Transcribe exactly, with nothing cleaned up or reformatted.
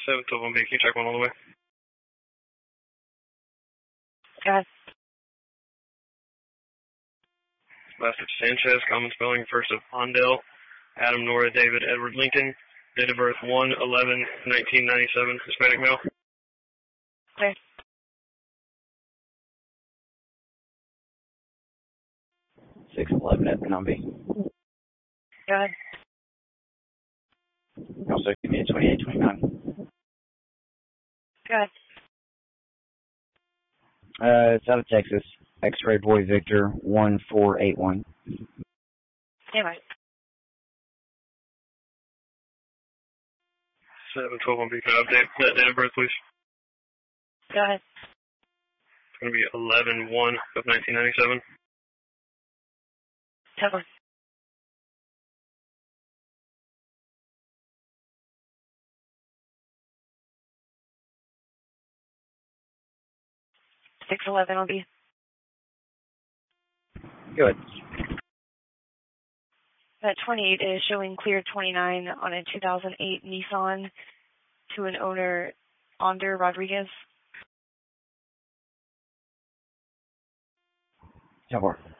seven twelve one B, can you check one all the way? Got it. Last of Sanchez, common spelling, first of Ondale, Adam, Nora, David, Edward, Lincoln, date of birth one eleven nineteen ninety-seven, Hispanic male. Okay. six eleven at Penombe. Go ahead. Also, give me a twenty-eight twenty-nine. Go ahead. Uh, it's out of Texas. X-Ray Boy Victor one four eight one. Stand by. seven twelve one B, can I update that date of birth, please? Go ahead. It's going to be eleven one of nineteen ninety-seven. Ten one. six eleven will be. Good. That twenty-eight is showing clear twenty-nine on a two thousand eight Nissan to an owner, Onder Rodriguez. ten four.